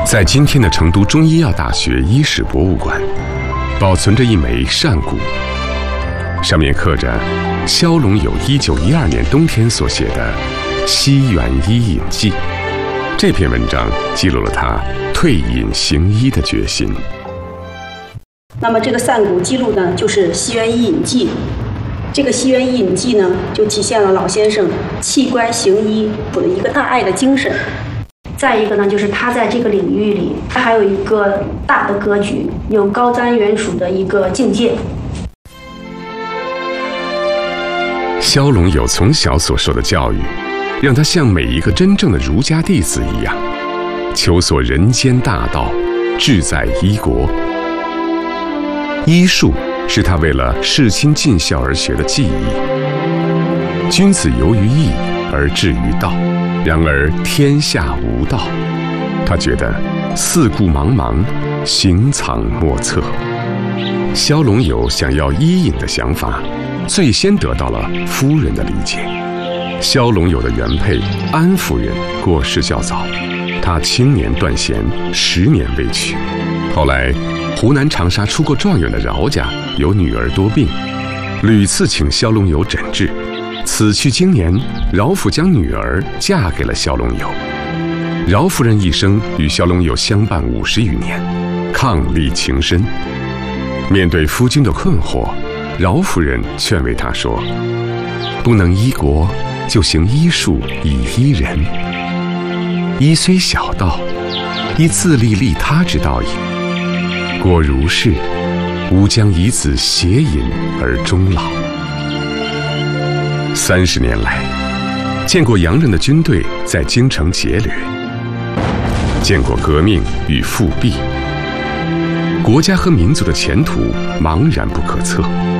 在今天的成都中医药大学医史博物馆，保存着一枚扇骨，上面刻着萧龙友1912年冬天所写的《西园医隐记》。这篇文章记录了他退隐行医的决心。 那么这个扇骨记录呢，就是《西园医隐记》。这个《西园医隐记》呢，就体现了老先生弃官行医的一个大爱的精神。再一个呢，就是他在这个领域里，他还有一个大的格局，有高瞻远瞩的一个境界。 萧龙友从小所受的教育，让他像每一个真正的儒家弟子一样，求索人间大道，志在医国。医术是他为了事亲尽孝而学的技艺。君子游于义而志于道，然而天下无道。他觉得四顾茫茫，行藏莫测。萧龙友想要医隐的想法，最先得到了夫人的理解。萧龙友的原配安夫人过世较早，他青年断弦，10年未娶。后来湖南长沙出过状元的饶家有女儿多病，屡次请萧龙友诊治。此去经年，饶府将女儿嫁给了萧龙友。饶夫人一生与萧龙友相伴50余年，伉俪情深。面对夫君的困惑，饶夫人劝慰他说：不能医国，就行医术以医人。医虽小道，亦自利利他之道矣。果如是，吾将以子偕隐而终老。30年来，见过洋人的军队在京城劫掠，见过革命与复辟，国家和民族的前途茫然不可测。